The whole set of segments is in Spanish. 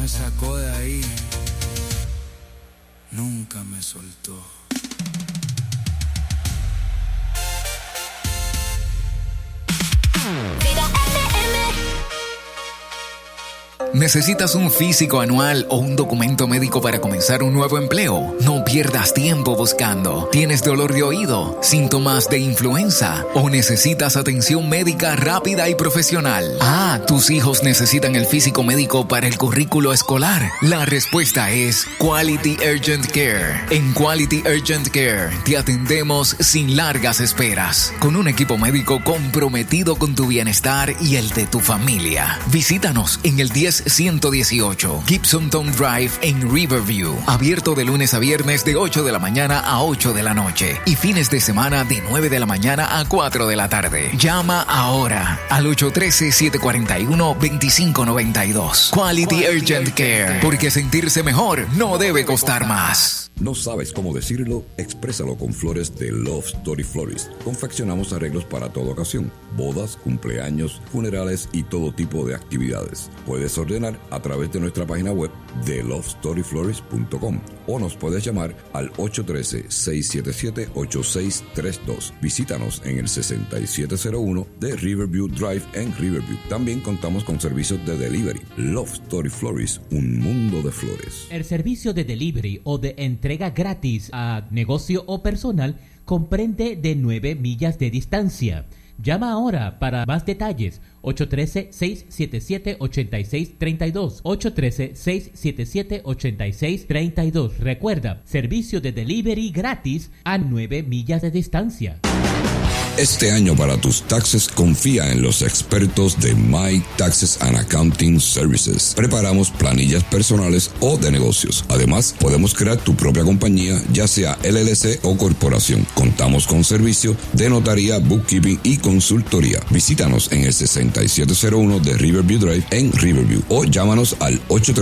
me sacó de ahí, nunca me soltó. ¿Necesitas un físico anual o un documento médico para comenzar un nuevo empleo? No pierdas tiempo buscando. ¿Tienes dolor de oído, síntomas de influenza o necesitas atención médica rápida y profesional? ¿Tus hijos necesitan el físico médico para el currículo escolar? La respuesta es Quality Urgent Care. En Quality Urgent Care te atendemos sin largas esperas, con un equipo médico comprometido con tu bienestar y el de tu familia. Visítanos en el 10118 Gibson Town Drive en Riverview. Abierto de lunes a viernes de 8 de la mañana a 8 de la noche y fines de semana de 9 de la mañana a 4 de la tarde. Llama ahora al 813-741-2592. Quality Urgent Care, porque sentirse mejor no debe costar más. ¿No sabes cómo decirlo? Exprésalo con flores de Love Story Florist. Confeccionamos arreglos para toda ocasión: bodas, cumpleaños, funerales y todo tipo de actividades. Puedes ordenar a través de nuestra página web de lovestoryflorist.com o nos puedes llamar al 813-677-8632. Visítanos en el 6701 de Riverview Drive en Riverview. También contamos con servicios de delivery. Love Story Florist, un mundo de flores. El servicio de delivery o de entrega gratis a negocio o personal comprende de 9 millas de distancia. Llama ahora para más detalles. 813-677-8632. 813-677-8632. Recuerda, servicio de delivery gratis a 9 millas de distancia. Este año para tus taxes confía en los expertos de My Taxes and Accounting Services. Preparamos planillas personales o de negocios. Además, podemos crear tu propia compañía, ya sea LLC o corporación. Contamos con servicio de notaría, bookkeeping y consultoría. Visítanos en el 6701 de Riverview Drive en Riverview o llámanos al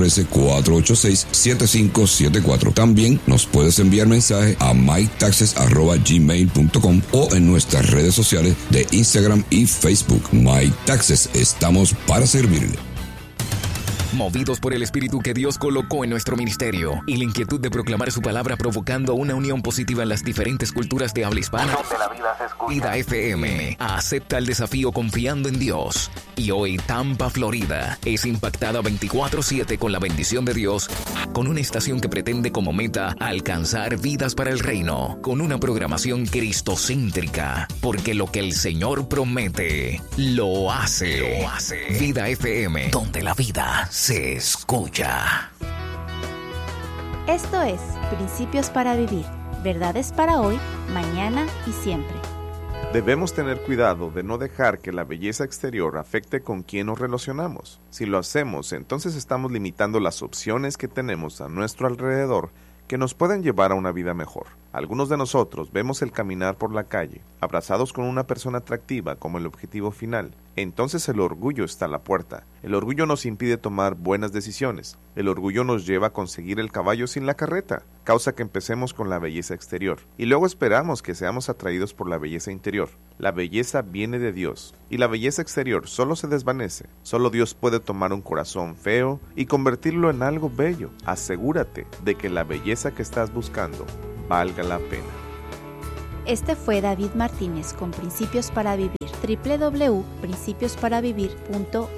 813-486-7574. También nos puedes enviar mensaje a mytaxes@gmail.com o en nuestras redes sociales de Instagram y Facebook. My Taxes, estamos para servirle. Movidos por el espíritu que Dios colocó en nuestro ministerio y la inquietud de proclamar su palabra, provocando una unión positiva en las diferentes culturas de habla hispana, Vida FM acepta el desafío confiando en Dios. Y hoy Tampa, Florida, es impactada 24/7 con la bendición de Dios, con una estación que pretende como meta alcanzar vidas para el reino, con una programación cristocéntrica, porque lo que el Señor promete, lo hace. Vida FM, donde la vida se escucha. Esto es Principios para Vivir, verdades para hoy, mañana y siempre. Debemos tener cuidado de no dejar que la belleza exterior afecte con quién nos relacionamos. Si lo hacemos, entonces estamos limitando las opciones que tenemos a nuestro alrededor que nos pueden llevar a una vida mejor. Algunos de nosotros vemos el caminar por la calle, abrazados con una persona atractiva como el objetivo final. Entonces el orgullo está a la puerta. El orgullo nos impide tomar buenas decisiones. El orgullo nos lleva a conseguir el caballo sin la carreta. Causa que empecemos con la belleza exterior y luego esperamos que seamos atraídos por la belleza interior. La belleza viene de Dios y la belleza exterior solo se desvanece. Solo Dios puede tomar un corazón feo y convertirlo en algo bello. Asegúrate de que la belleza que estás buscando valga la pena. Este fue David Martínez con Principios para Vivir. www.principiosparavivir.org